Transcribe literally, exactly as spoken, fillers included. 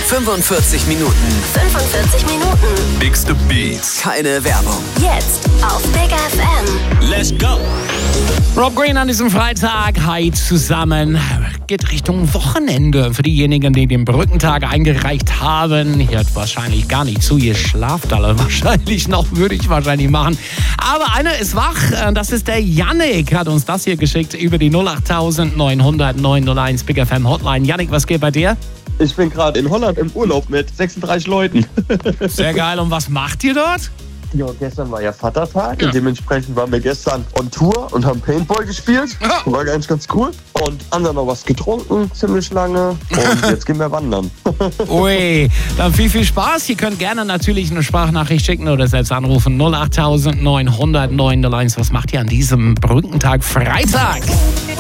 fünfundvierzig Minuten. fünfundvierzig Minuten. Bigste Beats. Keine Werbung. Jetzt auf Big F M. Let's go. Rob Green an diesem Freitag. Hi zusammen. Geht Richtung Wochenende. Für diejenigen, die den Brückentag eingereicht haben. Hier hat wahrscheinlich gar nicht zu. Ihr schlaft alle wahrscheinlich noch. Würde ich wahrscheinlich machen. Aber einer ist wach. Das ist der Yannick. Hat uns das hier geschickt über die null acht neun null null neun null eins Big F M Hotline. Yannick, was geht bei dir? Ich bin gerade in Holland im Urlaub mit sechsunddreißig Leuten. Sehr geil. Und was macht ihr dort? Ja, gestern war ja Vatertag Ja. und dementsprechend waren wir gestern on Tour und haben Paintball gespielt. Ja. War ganz, ganz cool. Und haben dann noch was getrunken, ziemlich lange. Und jetzt gehen wir wandern. Ui, dann viel, viel Spaß. Ihr könnt gerne natürlich eine Sprachnachricht schicken oder selbst anrufen. null acht neun null null neun null eins. Was macht ihr an diesem Brückentag Freitag?